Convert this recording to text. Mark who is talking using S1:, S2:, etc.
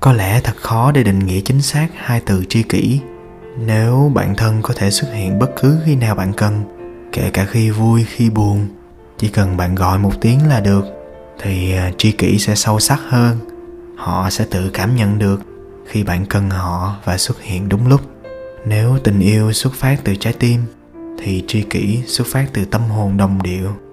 S1: Có lẽ thật khó để định nghĩa chính xác hai từ tri kỷ. Nếu bạn thân có thể xuất hiện bất cứ khi nào bạn cần, kể cả khi vui khi buồn, chỉ cần bạn gọi một tiếng là được, thì tri kỷ sẽ sâu sắc hơn. Họ sẽ tự cảm nhận được khi bạn cần họ và xuất hiện đúng lúc. Nếu tình yêu xuất phát từ trái tim, thì tri kỷ xuất phát từ tâm hồn đồng điệu.